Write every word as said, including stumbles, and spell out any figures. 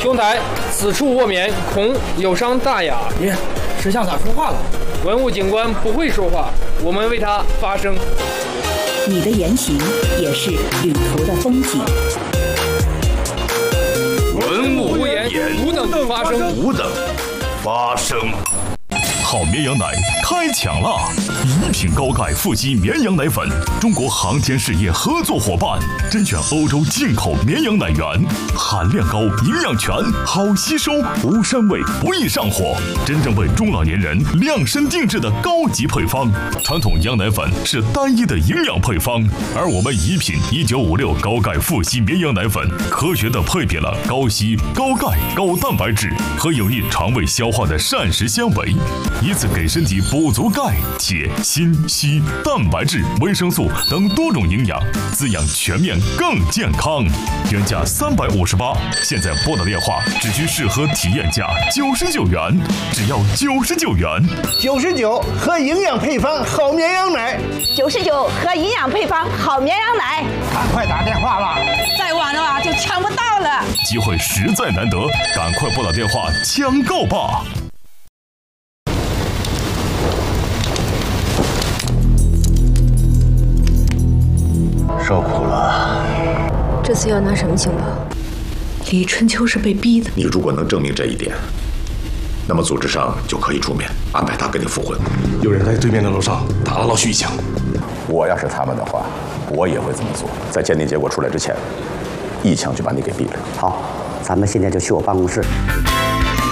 兄台，此处卧眠，恐有伤大雅。 耶，石像咋说话了？ 文武警官不会说话，我们为他发声。 你的言行也是旅途的风景。 文武不言，吾等发声。 吾等发声。好绵羊奶开抢啦！一品高钙富硒绵羊奶粉，中国航天事业合作伙伴，甄选欧洲进口绵羊奶源，含量高，营养全，好吸收，无膻味，不易上火，真正为中老年人量身定制的高级配方。传统羊奶粉是单一的营养配方，而我们一品一九五六高钙富硒绵羊奶粉，科学的配比了高硒、高钙、高蛋白质和有益肠胃消化的膳食纤维。以此给身体补足钙、铁、锌、硒、蛋白质、维生素等多种营养，滋养全面更健康。原价三百五十八，现在拨打电话只需适合体验价九十九元，只要九十九元。 九十九和营养配方好绵羊奶， 九十九和营养配方好绵羊奶， 赶快打电话吧！ 再晚的话就抢不到了。 机会实在难得，赶快拨打电话抢购吧！ 受苦了。 这次要拿什么情报？ 李春秋是被逼的。 你如果能证明这一点，那么组织上就可以出面安排他跟你复婚。 有人在对面的楼上打了老许一枪。 我要是他们的话，我也会这么做。在鉴定结果出来之前，一枪就把你给毙了。 好，咱们现在就去我办公室。